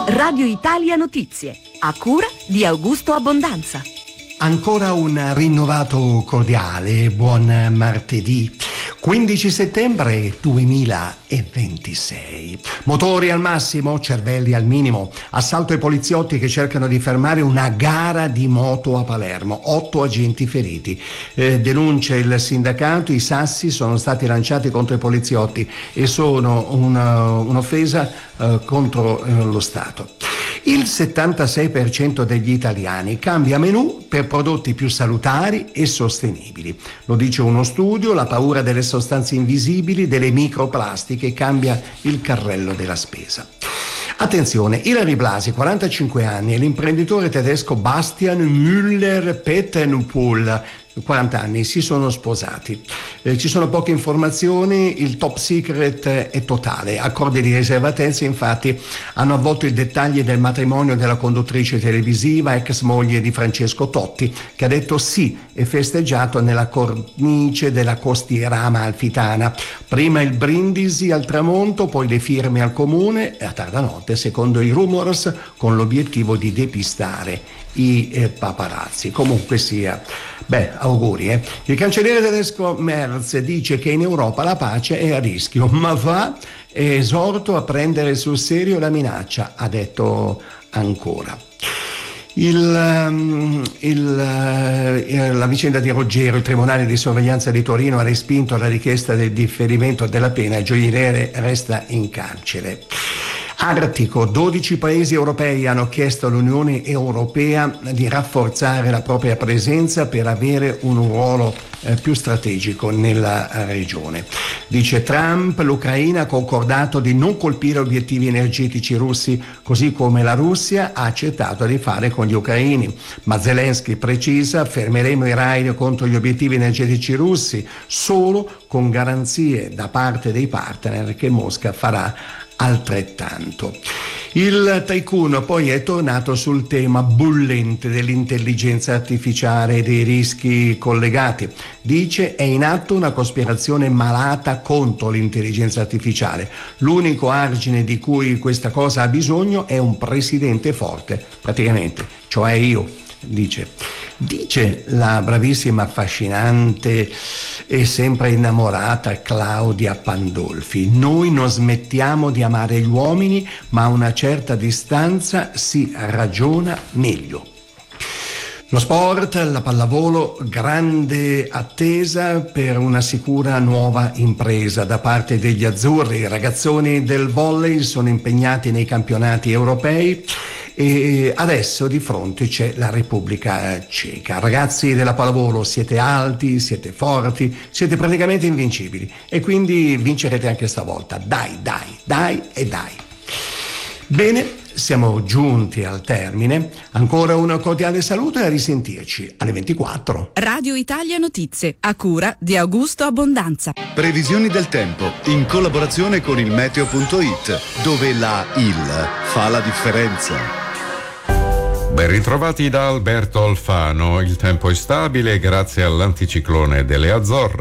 Radio Italia Notizie, a cura di Augusto Abbondanza. Ancora un rinnovato cordiale buon martedì 15 settembre 2026. Motori al massimo, cervelli al minimo. Assalto ai poliziotti che cercano di fermare una gara di moto a Palermo. 8 agenti feriti. Denuncia il sindacato, i sassi sono stati lanciati contro i poliziotti e sono un'offesa contro lo Stato. Il 76% degli italiani cambia menù per prodotti più salutari e sostenibili. Lo dice uno studio, la paura delle sostanze invisibili, delle microplastiche, cambia il carrello della spesa. Attenzione, Ilary Blasi, 45 anni, e l'imprenditore tedesco Bastian Müller-Pettenpohl, 40 anni, si sono sposati. Ci sono poche informazioni, il top secret è totale. Accordi di riservatezza infatti hanno avvolto i dettagli del matrimonio della conduttrice televisiva, ex moglie di Francesco Totti, che ha detto sì e festeggiato nella cornice della costiera amalfitana. Prima il brindisi al tramonto, poi le firme al comune e a tarda notte, secondo i rumors, con l'obiettivo di depistare i paparazzi. Comunque sia, auguri. Il cancelliere tedesco Merz dice che in Europa la pace è a rischio, ma fa esorto a prendere sul serio la minaccia, ha detto ancora. La vicenda di Roggero, il Tribunale di sorveglianza di Torino ha respinto la richiesta del differimento della pena, il gioielliere resta in carcere. Artico, 12 paesi europei hanno chiesto all'Unione Europea di rafforzare la propria presenza per avere un ruolo più strategico nella regione. Dice Trump, l'Ucraina ha concordato di non colpire obiettivi energetici russi, così come la Russia ha accettato di fare con gli ucraini. Ma Zelensky precisa, fermeremo i raid contro gli obiettivi energetici russi solo con garanzie da parte dei partner che Mosca farà altrettanto. Il tycoon poi è tornato sul tema bollente dell'intelligenza artificiale e dei rischi collegati. Dice è in atto una cospirazione malata contro l'intelligenza artificiale. L'unico argine di cui questa cosa ha bisogno è un presidente forte, praticamente, cioè io, dice la bravissima, affascinante e sempre innamorata Claudia Pandolfi. Noi non smettiamo di amare gli uomini, ma a una certa distanza si ragiona meglio. Lo sport, la pallavolo, grande attesa per una sicura nuova impresa da parte degli azzurri. I ragazzoni del volley sono impegnati nei campionati europei e adesso di fronte c'è la Repubblica Ceca. Ragazzi della pallavolo, siete alti, siete forti, siete praticamente invincibili e quindi vincerete anche stavolta. Dai. Bene, siamo giunti al termine. Ancora un cordiale saluto e a risentirci alle 24. Radio Italia Notizie, a cura di Augusto Abbondanza. Previsioni del tempo in collaborazione con il meteo.it, dove la IL fa la differenza. Ben ritrovati da Alberto Alfano. Il tempo è stabile grazie all'anticiclone delle Azzorre.